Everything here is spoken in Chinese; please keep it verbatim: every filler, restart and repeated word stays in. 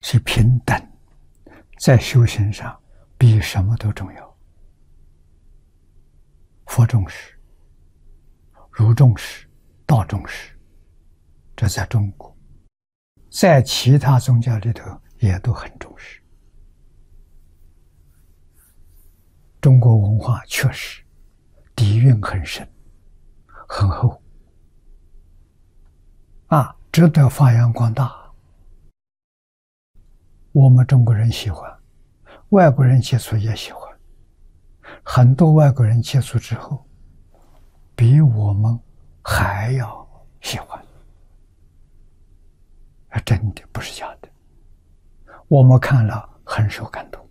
是平等，在修行上比什么都重要。佛重视，儒重视，道重视，这在中国，在其他宗教里头也都很重视。中国文化确实底蕴很深，很厚，啊，值得发扬光大。我们中国人喜欢，外国人接触也喜欢，很多外国人接触之后，比我们还要喜欢，真的不是假的。我们看了很受感动。